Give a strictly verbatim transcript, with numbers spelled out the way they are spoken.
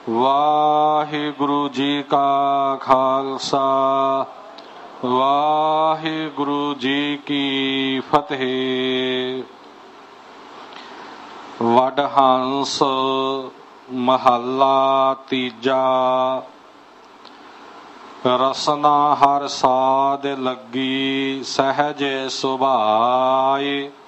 ਵਾਹਿਗੁਰੂ ਜੀ ਕਾ ਖਾਲਸਾ ਵਾਹਿਗੁਰੂ ਜੀ ਕੀ ਫਤਿਹ। ਵਡਹੰਸ ਮਹੱਲਾ ਤੀਜਾ। ਰਸਨਾ ਹਰ ਸਾਧ ਲੱਗੀ ਸਹਿਜ ਸੁਭਾਏ,